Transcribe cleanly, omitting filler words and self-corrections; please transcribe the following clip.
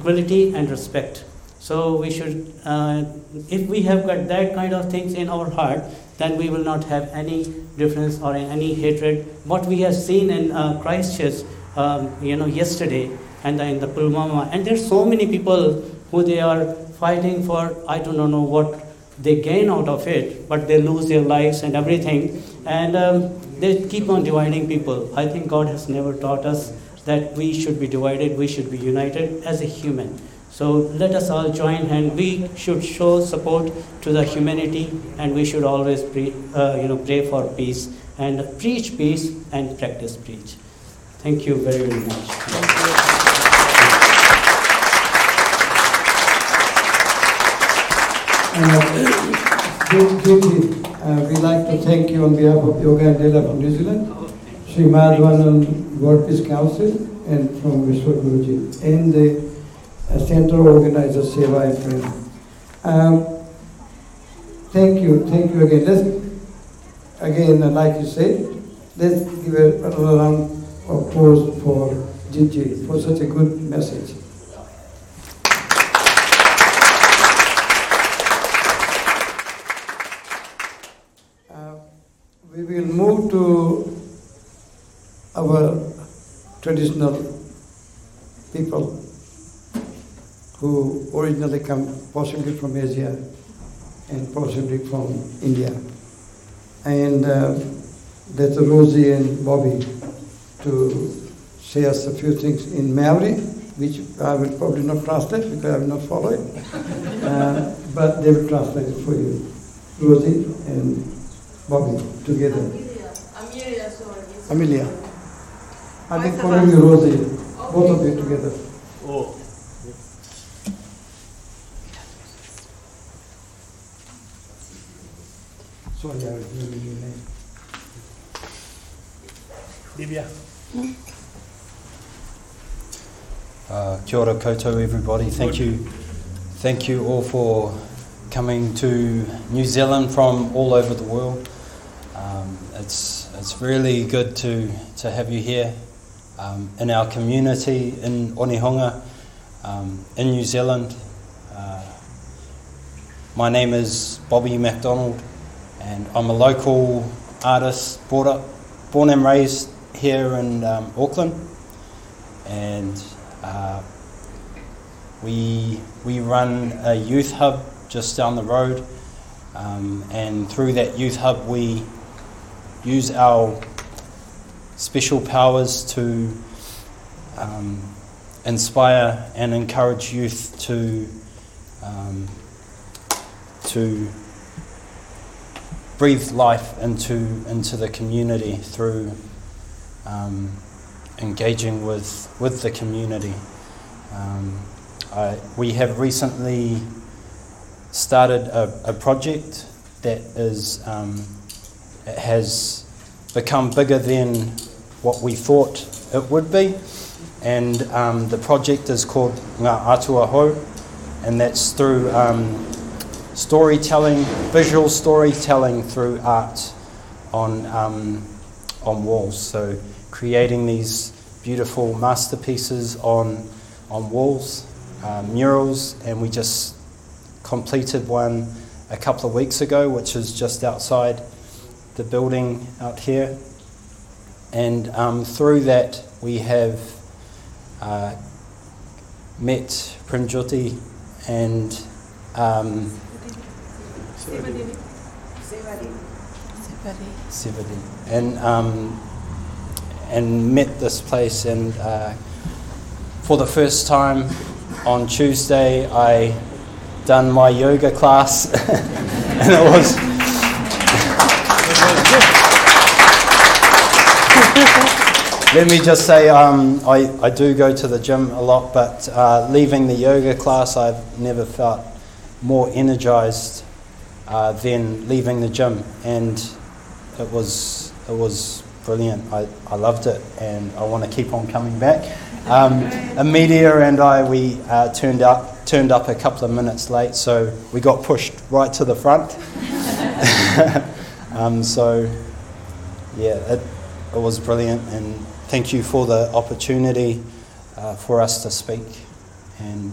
equality and respect. So we should, if we have got that kind of things in our heart, then we will not have any difference or any hatred. What we have seen in Christchurch, yesterday, and in the Pulwama, and there's so many people who they are fighting for. I do not know what they gain out of it, but they lose their lives and everything, and they keep on dividing people. I think God has never taught us that we should be divided. We should be united as a human. So let us all join hands. We should show support to the humanity, and we should always pray for peace and preach peace and practice preach. Thank you very, very much. We'd like to thank you on behalf of Yoga and Dela from New Zealand, Sri Madhavanan World Peace Council, and from Vishwa Guruji, and the Center Organizer Seva and Prem. Thank you again. Like you said, let's give a round of applause for Gigi for such a good message. We will move to our traditional people who originally come possibly from Asia and possibly from India. And that's Rosie and Bobby to say us a few things in Maori, which I will probably not translate because I will not follow it. But they will translate it for you. Rosie and Bobby together. Amelia, sorry. Amelia. I've been calling you Rosie. Both of you together. Oh. Sorry, I was giving your name. Divya. Kia ora koutou, everybody. Thank you all for coming to New Zealand from all over the world. It's really good to have you here in our community in Onehunga, in New Zealand. My name is Bobby MacDonald, and I'm a local artist, born and raised here in Auckland, and we run a youth hub just down the road, and through that youth hub we use our special powers to inspire and encourage youth to breathe life into the community through engaging with the community. We have recently started a project that has become bigger than what we thought it would be, and the project is called Ngā Atua Hou, and that's through storytelling, visual storytelling through art on walls. So creating these beautiful masterpieces on walls, murals, and we just completed one a couple of weeks ago, which is just outside the building out here. And through that we have met Premjyoti and Sevadi, and met this place, and for the first time on Tuesday I done my yoga class and it was let me just say I do go to the gym a lot, but leaving the yoga class I've never felt more energized than leaving the gym, and it was brilliant. I loved it, and I want to keep on coming back. Amelia and we turned up a couple of minutes late, so we got pushed right to the front. So yeah, it was brilliant, and thank you for the opportunity for us to speak. And